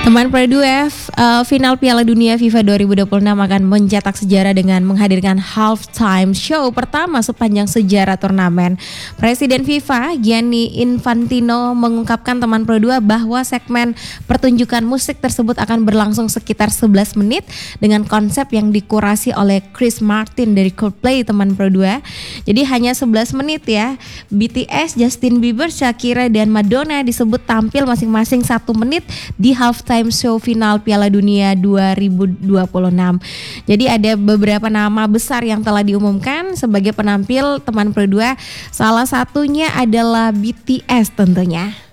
Teman Pro 2 final Piala Dunia FIFA 2026 akan mencetak sejarah dengan menghadirkan halftime show pertama sepanjang sejarah turnamen. Presiden FIFA Gianni Infantino mengungkapkan teman Pro 2 bahwa segmen pertunjukan musik tersebut akan berlangsung sekitar 11 menit dengan konsep yang dikurasi oleh Chris Martin dari Coldplay teman Pro 2. Jadi hanya 11 menit ya. BTS, Justin Bieber, Shakira dan Madonna disebut tampil masing-masing 1 menit di halftime show final Piala Dunia 2026. Jadi ada beberapa nama besar yang telah diumumkan sebagai penampil teman Pro 2. Salah satunya adalah BTS tentunya.